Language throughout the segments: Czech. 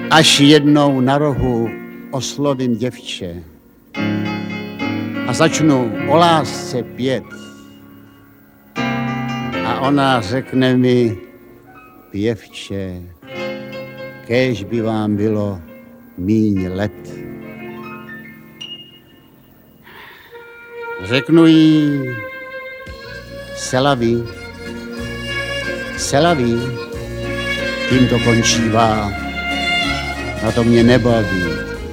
Až jednou na rohu oslovím děvče a začnu o lásce pět. A ona řekne mi, pěvče, kéž by vám bylo míň let. Řeknu jí, selaví, tím to končívá. A to mě nebaví.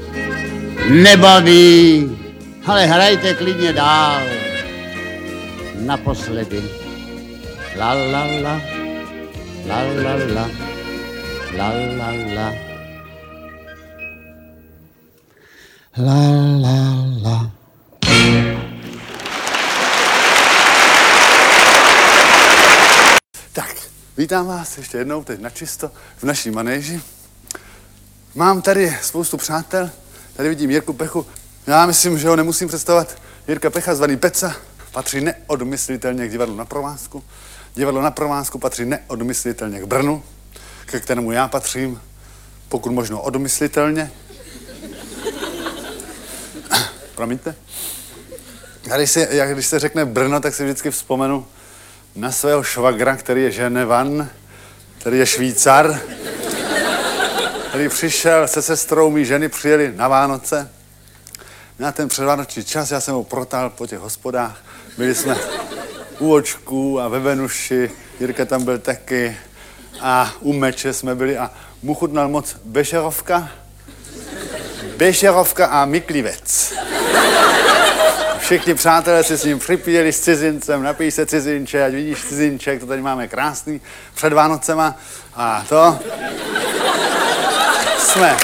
Nebaví, ale hrajte klidně dál. Naposledy. La la la, la la la, la la la. La la la. Tak, vítám vás ještě jednou, teď načisto, v naší manéži. Mám tady spoustu přátel, tady vidím Jirku Pechu. Já myslím, že ho nemusím představovat. Jirka Pecha, zvaný Peca, patří neodmyslitelně k divadlu Na provázku. Divadlo Na provázku patří neodmyslitelně k Brnu, ke kterému já patřím, pokud možno odmyslitelně. Promiňte. Když se řekne Brno, tak si vždycky vzpomenu na svého švagra, který je Ženevan, který je Švýcar, který přišel se sestrou mý ženy, přijeli na Vánoce. Na ten předvánoční čas, já jsem ho protáhl po těch hospodách. Byli jsme u Očků a ve Venuši, Jirka tam byl taky a u Meče jsme byli a mu chutnal moc Bešerovka a Myklivec. Všichni přátelé si s ním připíjeli s cizincem, napij se cizinče, ať vidíš cizinček, to tady máme krásný před Vánocema a to jsme.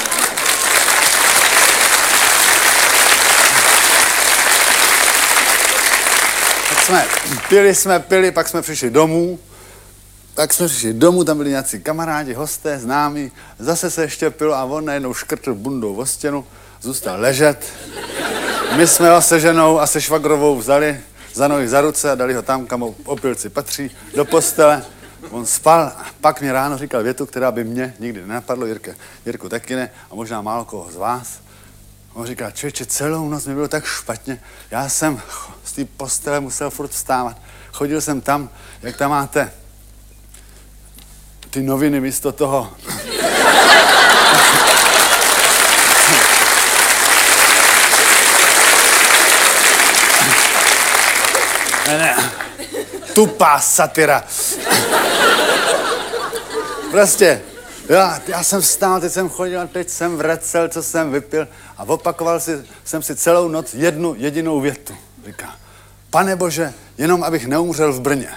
Pili, pak jsme přišli domů. Tam byli nějací kamarádi, hosté, známí. Zase se ještě pilo a on najednou škrtl bundou o stěnu, zůstal ležet. My jsme ho se ženou a se švagrovou vzali za nohy, za ruce a dali ho tam, kam opilci patří, do postele. On spal a pak mě ráno říkal větu, která by mě nikdy nenapadlo, Jirku taky ne, a možná málo koho z vás. On říkal, člověče, celou noc mi bylo tak špatně, já jsem z té postele musel furt vstávat. Chodil jsem tam, jak tam máte ty noviny místo toho. Ne, tupá satira. Prostě, já jsem vstál, teď jsem chodil, teď jsem vracel, co jsem vypil a opakoval jsem si celou noc jednu jedinou větu. Říká, Pane Bože, jenom abych neumřel v Brně.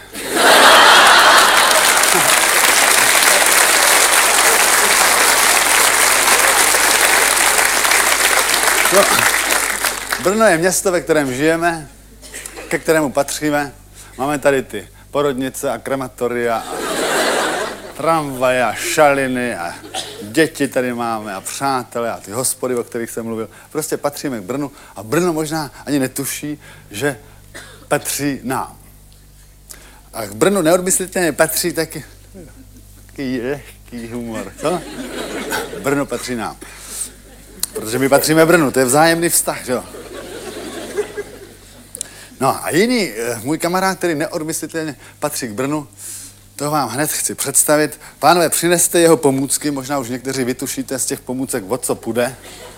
No, Brno je město, ve kterém žijeme, ke kterému patříme. Máme tady ty porodnice a krematoria, a tramvaje a šaliny a děti tady máme a přátelé a ty hospody, o kterých jsem mluvil. Prostě patříme k Brnu a Brno možná ani netuší, že patří nám. A k Brnu neodmyslitelně patří taky lehký humor. Co? Brno patří nám. Protože my patříme Brnu, to je vzájemný vztah, že jo? No a jiný, můj kamarád, který neodmyslitelně patří k Brnu, to vám hned chci představit. Pánové, přineste jeho pomůcky, možná už někteří vytušíte z těch pomůcek, o co půjde.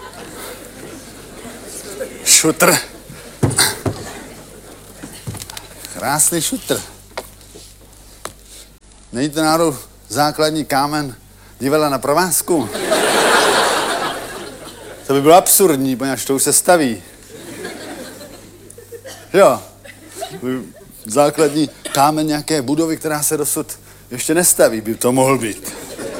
Šutr. Krásný šutr. Není to náhodou základní kámen divadla Na provázku? To by bylo absurdní, poněvadž to už se staví. Jo. Základní kámen nějaké budovy, která se dosud ještě nestaví, by to mohl být.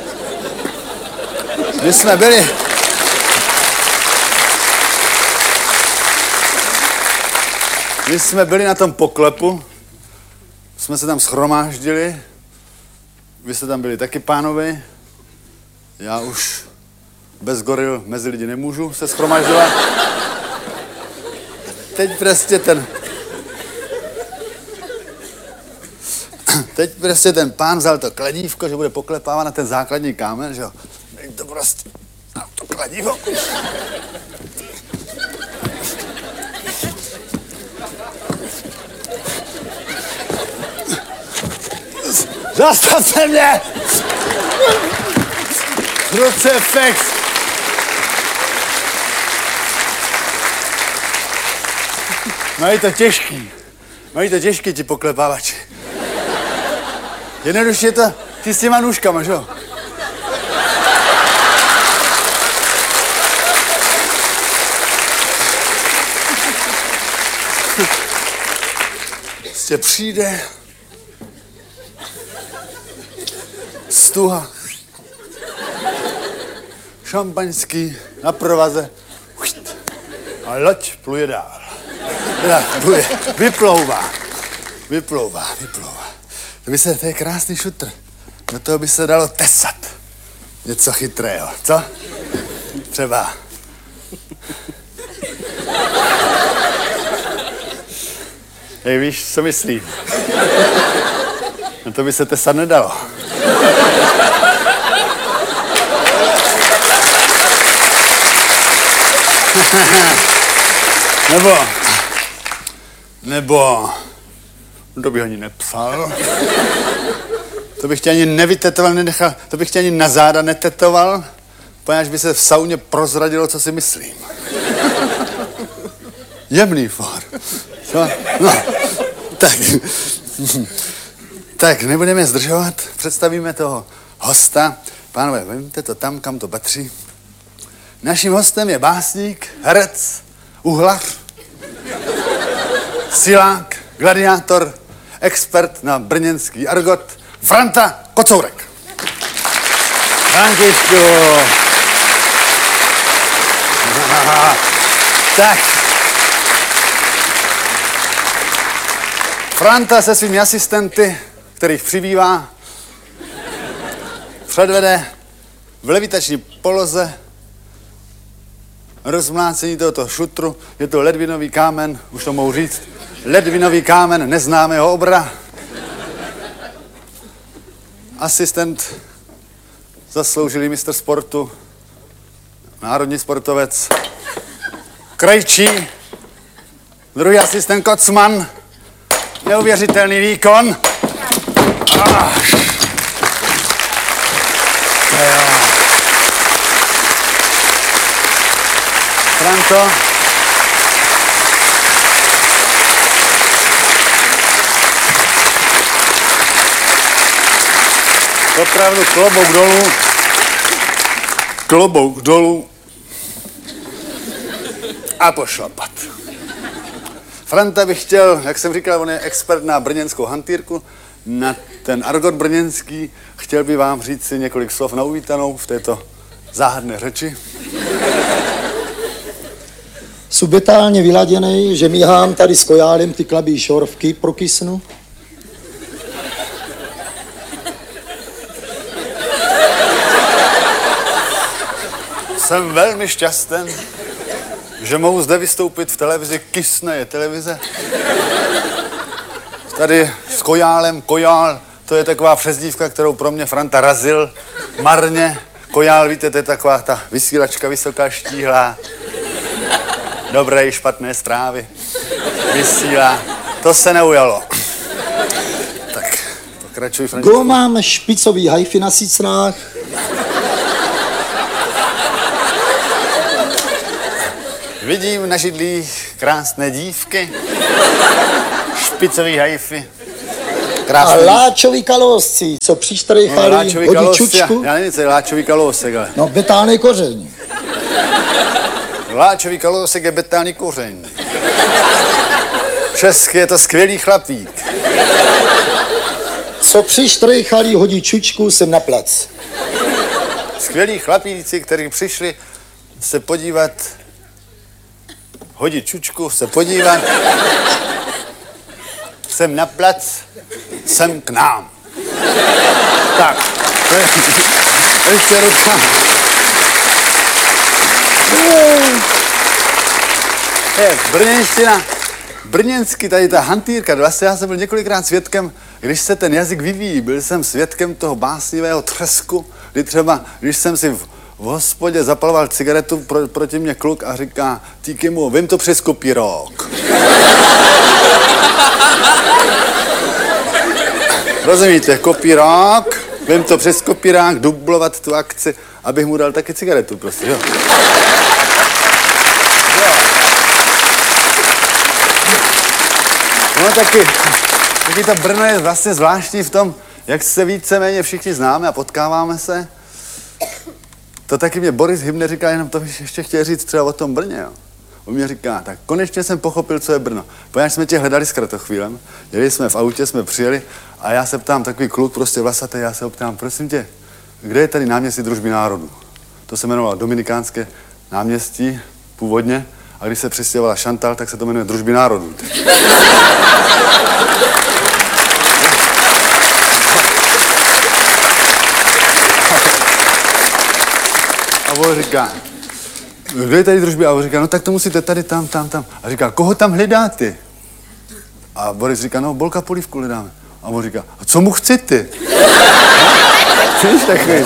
My jsme byli na tom poklepu, jsme se tam shromáždili, vy jste tam byli taky, pánovi, já už bez goril mezi lidi nemůžu se shromáždila. Teď prostě ten pán vzal to kladívko, že bude poklepávat na ten základní kámen, že jo. To prostě takhle, divo. Zastavte mě! Crucifix! Mají to těžký ti poklepávači. Jednoduše je to ty s těma nůžkama, že jo? Prostě přijde stuha, šampaňský na provaze a loď pluje dál. Vyplouvá. To je krásný šutr. Do toho by se dalo tesat. Něco chytrého, co? Třeba. Hej, víš, co myslím? No to by se tesat nedalo. Nebo, to bych ani nepsal. To bych tě ani nevytetoval, nenechal, to bych tě ani na záda netetoval, poněvadž by se v sauně prozradilo, co si myslím. Jemný for. Co? No, tak nebudeme zdržovat, představíme toho hosta. Pánové, vemte to tam, kam to patří. Naším hostem je básník, herec, uhlař, silák, gladiátor, expert na brněnský argot, Franta Kocourek. Františku. Tak. Franta se svými asistenty, kterých přibývá, předvede v levitační poloze rozmlácení tohoto šutru. Je to ledvinový kámen, už to mohu říct, ledvinový kámen neznámého obra. Asistent, zasloužilý mistr sportu, národní sportovec Krejčí, druhý asistent Kocman, neuvěřitelný výkon. Franto. Opravdu klobouk dolů a pošlapat. Franta bych chtěl, jak jsem říkal, on je expert na brněnskou hantýrku, na ten argot brněnský. Chtěl by vám říct si několik slov na uvítanou v této záhadné řeči. Subetálně vyladěnej, že míhám tady s kojálem ty klabí šorvky prokysnu. Jsem velmi šťastný, že mohu zde vystoupit v televizi Kysne je televize. Tady s kojálem, kojál, to je taková přezdívka, kterou pro mě Franta razil marně. Kojál, víte, to je taková ta vysílačka vysoká, štíhlá. Dobré i špatné zprávy. Vysílá. To se neujalo. Tak, pokračuj, Františku. Go mám špicový hajfy na sicnách. Vidím na židlích krásné dívky. Špicový hajfy. A láčový kalosci, co přištrejchali hodí čučku. Já nevím, co je láčový kalosek, ale... No, betálný kořeň. Láčový kalosek je betálný kořeň. Česky je to skvělý chlapík. Co přištrejchali hodí čučku sem na plac. Skvělí chlapíci, kteří přišli se podívat, hodit čučku, se podívat sem na plac, sem k nám. Tak, to je ještě ruka. Je brněnština, brněnsky, tady ta hantýrka, vlastně já jsem byl několikrát svědkem, když se ten jazyk vyvíjí, byl jsem svědkem toho básnivého třesku, kdy třeba, když jsem si v v hospodě zapaloval cigaretu proti mě kluk a říká, díky mu, vím to přes kopírok. Rozumíte, kopírák, vím to přes kopírák, dublovat tu akci, abych mu dal taky cigaretu, prostě, jo. No taky to Brno je vlastně zvláštní v tom, jak se víceméně všichni známe a potkáváme se. To taky mě Boris Hybner říká, jenom to bych ještě chtěl říct třeba o tom Brně, jo. On mě říká, tak konečně jsem pochopil, co je Brno. Poněvadž jsme tě hledali s Kratochvílem, jeli jsme v autě, jsme přijeli a já se ptám, takový kluk prostě vlasatý, já se ho ptám, prosím tě, kde je tady náměstí Družby národů? To se jmenovalo Dominikánské náměstí původně a když se přistěhovala Šantal, tak se to jmenuje Družby národů. A on říká, kde je tady Družby? A on říká, no tak to musíte tady, tam. A říká, koho tam hledáte? A Boris říká, no Bolka Polívku hledáme. A on říká, a co mu chcete? Víš takový?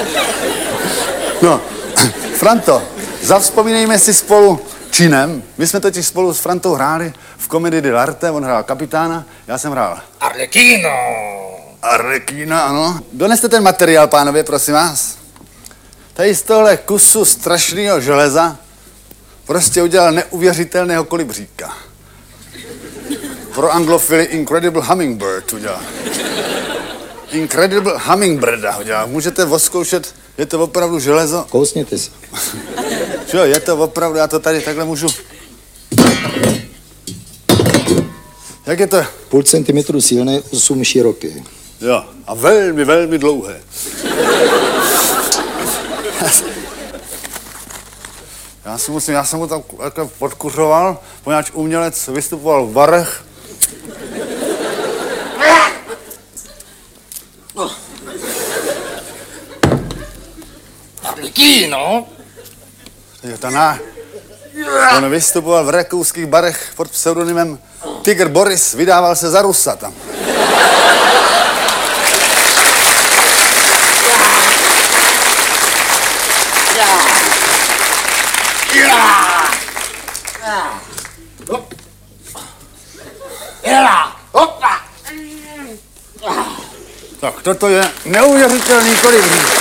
No, Franto, zavzpomínejme si spolu činem. My jsme totiž spolu s Frantou hráli v komedii dell'arte, on hrál kapitána, já jsem hrál Arlekína, ano. Doneste ten materiál, pánové, prosím vás. Tady z tohle kusu strašného železa prostě udělal neuvěřitelného kolibříka. Pro anglofily Incredible Hummingbird udělal. Incredible Hummingbirda udělal. Můžete odzkoušet, je to opravdu železo. Kousněte se. Jo, je to opravdu, já to tady takhle můžu. Jak je to? 0,5 centimetru silné, 8 široké. Jo, a velmi, velmi dlouhé. Já jsem mu tam podkuřoval, poněvadž umělec vystupoval v barech. Arlekino? On vystupoval v rakouských barech pod pseudonymem Tiger Boris, vydával se za Rusa tam. Tak toto je neuvěřitelný kolibřík.